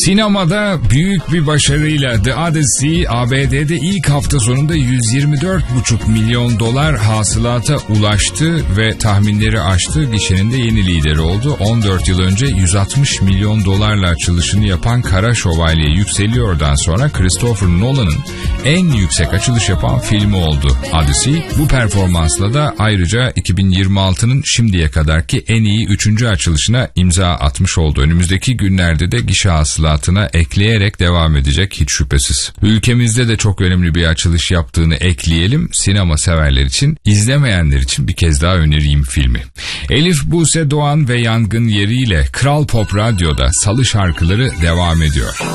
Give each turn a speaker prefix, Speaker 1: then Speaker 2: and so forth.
Speaker 1: Sinemada büyük bir başarıyla The Odyssey ABD'de ilk hafta sonunda $124,5 milyon hasılata ulaştı ve tahminleri aştı. Gişenin de yeni lideri oldu. 14 yıl önce $160 milyon açılışını yapan Kara Şövalye yükseliyordan sonra Christopher Nolan'ın en yüksek açılış yapan filmi oldu Odyssey. Bu performansla da ayrıca 2026'nın şimdiye kadarki en iyi 3. açılışına imza atmış oldu. Önümüzdeki günlerde de gişe hasılatına ekleyerek devam edecek hiç şüphesiz. Ülkemizde de çok önemli bir açılış yaptığını ekleyelim. Sinema severler için, izlemeyenler için bir kez daha önereyim filmi. Elif Buse Doğan ve Yangın Yeri ile Kral Pop Radyo'da Salı şarkıları devam ediyor.